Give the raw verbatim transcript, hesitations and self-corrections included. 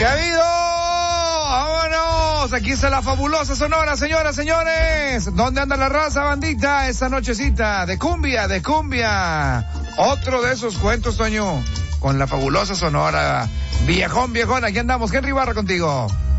¿Qué ha habido? ¡Vámonos! Aquí está la fabulosa Sonora, señoras, señores. ¿Dónde anda la raza, bandita? Esta nochecita de cumbia, de cumbia. Otro de esos cuentos, Toño, con la fabulosa Sonora. Viejón, viejón, aquí andamos. Henry Barra contigo.